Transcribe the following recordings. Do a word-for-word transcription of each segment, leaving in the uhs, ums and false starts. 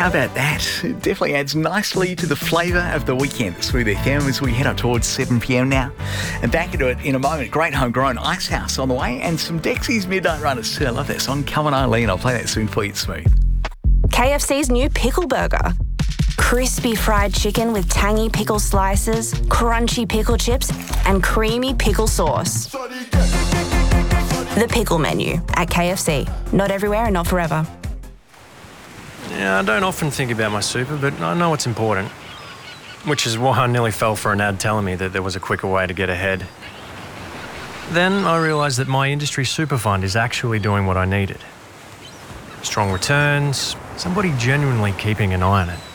How about that? It definitely adds nicely to the flavour of the weekend at Smooth F M as we head up towards seven p.m. now. And back into it in a moment. Great homegrown Icehouse on the way and some Dexy's Midnight Runners too. I love that song. Come on, Eileen. I'll play that soon for you. It's Smooth. K F C's new pickle burger. Crispy fried chicken with tangy pickle slices, crunchy pickle chips, and creamy pickle sauce. The pickle menu at K F C. Not everywhere and not forever. Yeah, I don't often think about my super, but I know it's important. Which is why I nearly fell for an ad telling me that there was a quicker way to get ahead. Then I realised that my industry super fund is actually doing what I needed. Strong returns, somebody genuinely keeping an eye on it.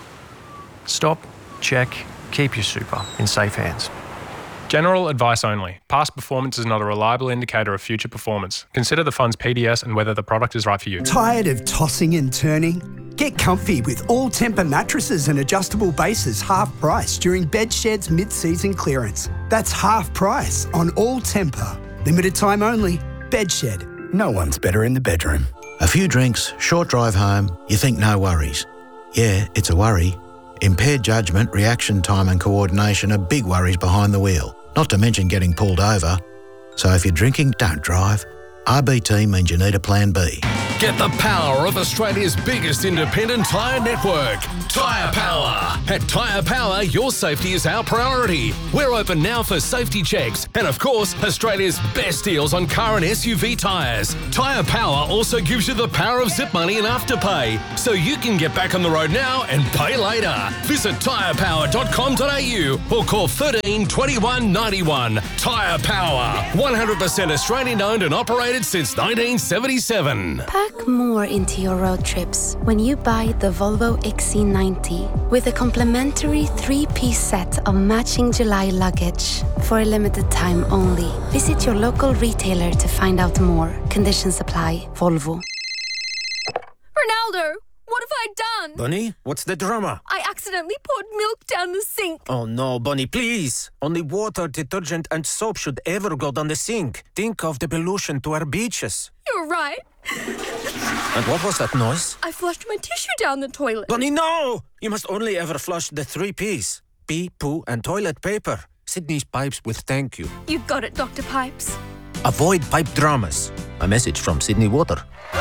Stop, check, keep your super in safe hands. General advice only. Past performance is not a reliable indicator of future performance. Consider the fund's P D S and whether the product is right for you. Tired of tossing and turning? Get comfy with all-temper mattresses and adjustable bases half price during Bedshed's mid-season clearance. That's half price on all-temper. Limited time only. Bedshed. No one's better in the bedroom. A few drinks, short drive home, you think no worries. Yeah, it's a worry. Impaired judgment, reaction time and coordination are big worries behind the wheel, not to mention getting pulled over. So if you're drinking, don't drive. R B T means you need a plan B. Get the power of Australia's biggest independent tyre network, Tyre Power. At Tyre Power, your safety is our priority. We're open now for safety checks and, of course, Australia's best deals on car and S U V tyres. Tyre Power also gives you the power of zip money and afterpay, so you can get back on the road now and pay later. Visit tyre power dot com dot a u or call thirteen twenty-one ninety-one. Tyre Power, one hundred percent Australian owned and operated since nineteen seventy-seven. Pack more into your road trips when you buy the Volvo X C ninety with a complimentary three-piece set of matching July luggage for a limited time only. Visit your local retailer to find out more. Conditions apply. Volvo. Ronaldo, what have I done? Bunny, what's the drama? I accidentally poured milk down the sink. Oh no, Bunny, please. Only water, detergent and soap should ever go down the sink. Think of the pollution to our beaches. You're right. And what was that noise? I flushed my tissue down the toilet. Bunny, no! You must only ever flush the three P's. Pee, poo and toilet paper. Sydney's Pipes with thank you. You got it, Doctor Pipes. Avoid pipe dramas. A message from Sydney Water.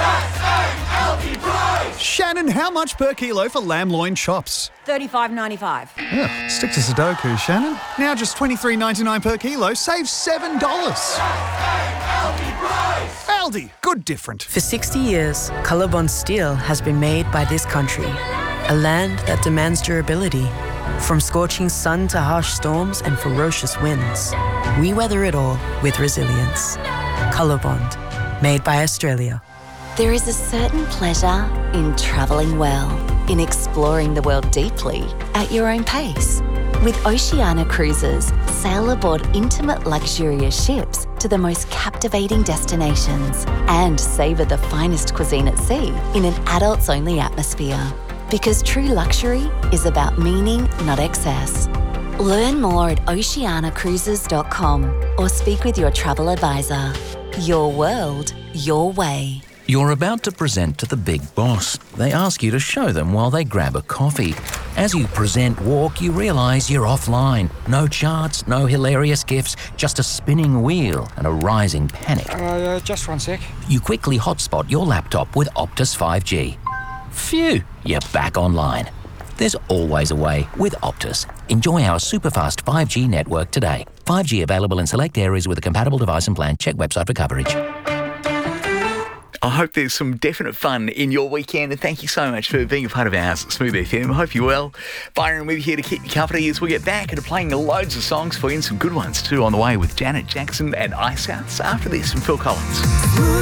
Shannon, how much per kilo for lamb loin chops? thirty-five ninety-five. Yeah, stick to Sudoku, Shannon. Now just twenty-three ninety-nine per kilo, save seven dollars. Aldi, good different. For sixty years, Colorbond steel has been made by this country, a land that demands durability. From scorching sun to harsh storms and ferocious winds, we weather it all with resilience. Colorbond, made by Australia. There is a certain pleasure in travelling well, in exploring the world deeply at your own pace. With Oceania Cruises, sail aboard intimate luxurious ships to the most captivating destinations and savour the finest cuisine at sea in an adults-only atmosphere. Because true luxury is about meaning, not excess. Learn more at oceania cruises dot com or speak with your travel advisor. Your world, your way. You're about to present to the big boss. They ask you to show them while they grab a coffee. As you present walk, you realise you're offline. No charts, no hilarious gifs, just a spinning wheel and a rising panic. Uh, just one sec. You quickly hotspot your laptop with Optus five G. Phew, you're back online. There's always a way with Optus. Enjoy our super-fast five G network today. five G available in select areas with a compatible device and plan. Check website for coverage. I hope there's some definite fun in your weekend, and thank you so much for being a part of ours at Smooth F M. I hope you're well. Byron with you here to keep you company as we get back into playing loads of songs for you, and some good ones too on the way with Janet Jackson and Icehouse after this from Phil Collins.